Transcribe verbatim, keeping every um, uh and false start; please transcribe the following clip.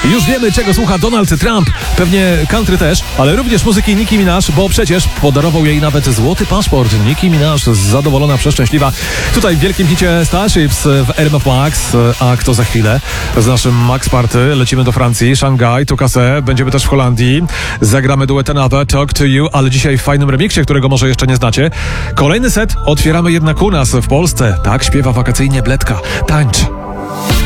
Już wiemy, czego słucha Donald Trump. Pewnie country też, ale również muzyki Nicki Minaj, bo przecież podarował jej nawet złoty paszport. Nicki Minaj zadowolona, przeszczęśliwa. Tutaj w wielkim hicie Starships w R M F Max, a kto za chwilę z naszym Max Party lecimy do Francji, Szangaj, Tukase, będziemy też w Holandii. Zagramy duet Another, Talk to You, ale dzisiaj w fajnym remiksie, którego może jeszcze nie znacie. Kolejny set otwieramy jednak u nas w Polsce. Tak śpiewa wakacyjnie Bledka. Tańcz.